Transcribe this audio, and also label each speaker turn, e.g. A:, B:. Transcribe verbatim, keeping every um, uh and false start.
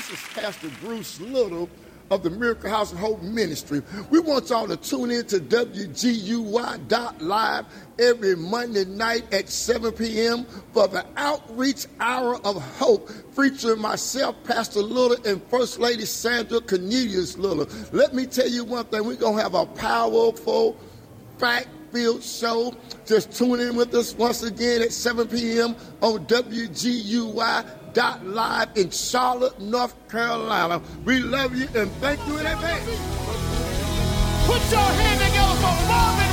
A: This is Pastor Bruce Little of the Miracle House and Hope Ministry. We want y'all to tune in to W G U Y dot live every Monday night at seven p.m. for the Outreach Hour of Hope, featuring myself, Pastor Little, and First Lady Sandra Cornelius Little. Let me tell you one thing. We're going to have a powerful, fact-filled show. Just tune in with us once again at seven p.m. on W G U Y dot live in Charlotte, North Carolina. We love you and thank you in advance.
B: Put your hand together for Marvin